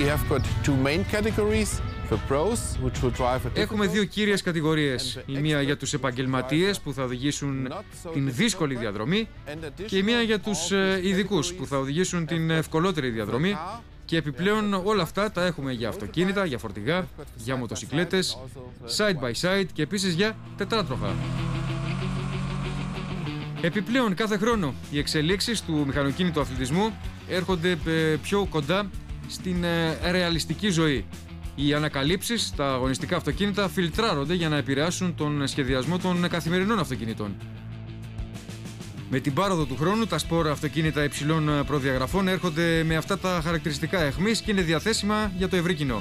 Έχουμε δύο κύριες κατηγορίες. Η μία για τους επαγγελματίες που θα οδηγήσουν την δύσκολη διαδρομή και η μία για τους ειδικούς που θα οδηγήσουν την ευκολότερη διαδρομή. Και επιπλέον όλα αυτά τα έχουμε για αυτοκίνητα, για φορτηγά, για μοτοσικλέτες, side by side και επίσης για τετράτροχα. Επιπλέον κάθε χρόνο οι εξελίξεις του μηχανοκίνητου αθλητισμού έρχονται πιο κοντά στην ρεαλιστική ζωή. Οι ανακαλύψεις στα αγωνιστικά αυτοκίνητα φιλτράρονται για να επηρεάσουν τον σχεδιασμό των καθημερινών αυτοκινήτων. Με την πάροδο του χρόνου, τα σπορ αυτοκίνητα υψηλών προδιαγραφών έρχονται με αυτά τα χαρακτηριστικά εχμής και είναι διαθέσιμα για το ευρύ κοινό.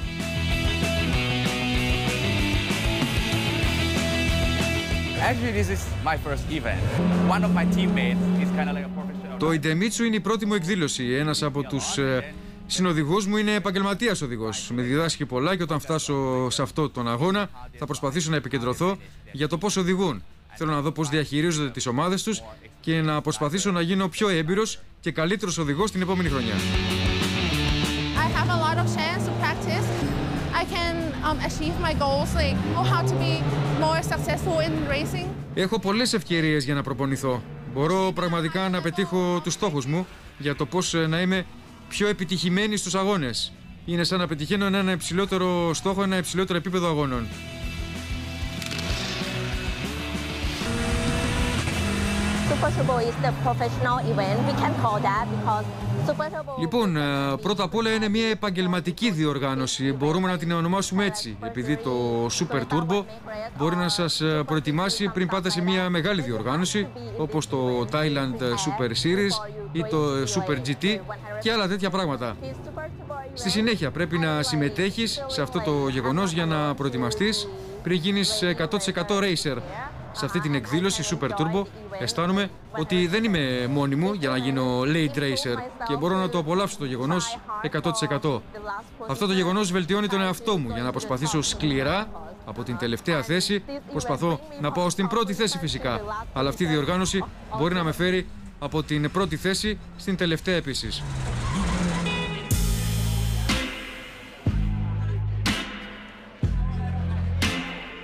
Το Idemitsu είναι η πρώτη μου εκδήλωση. Ένας από τους συνοδηγούς μου είναι επαγγελματίας οδηγός. Με διδάσκει πολλά και όταν φτάσω σε αυτό τον αγώνα θα προσπαθήσω να επικεντρωθώ για το πώς οδηγούν. Θέλω να δω πώς διαχειρίζονται τις ομάδες τους και να προσπαθήσω να γίνω πιο έμπειρος και καλύτερος οδηγός την επόμενη χρονιά. Έχω πολλές ευκαιρίες για να προπονηθώ. Μπορώ πραγματικά να πετύχω τους στόχους μου για το πώς να είμαι πιο επιτυχημένη στους αγώνες. Είναι σαν να πετυχαίνω ένα υψηλότερο στόχο, ένα υψηλότερο επίπεδο αγώνων. Λοιπόν, πρώτα απ' όλα είναι μια επαγγελματική διοργάνωση. Μπορούμε να την ονομάσουμε έτσι, επειδή το Super Turbo μπορεί να σας προετοιμάσει πριν πάτε σε μια μεγάλη διοργάνωση, όπως το Thailand Super Series ή το Super GT και άλλα τέτοια πράγματα. Στη συνέχεια πρέπει να συμμετέχεις σε αυτό το γεγονός για να προετοιμαστείς πριν γίνεις 100% racer. Σε αυτή την εκδήλωση Super Turbo αισθάνομαι ότι δεν είμαι μόνη μου για να γίνω late racer και μπορώ να το απολαύσω το γεγονός 100%. Αυτό το γεγονός βελτιώνει τον εαυτό μου για να προσπαθήσω σκληρά από την τελευταία θέση. Προσπαθώ να πάω στην πρώτη θέση φυσικά, αλλά αυτή η διοργάνωση μπορεί να με φέρει από την πρώτη θέση στην τελευταία επίσης.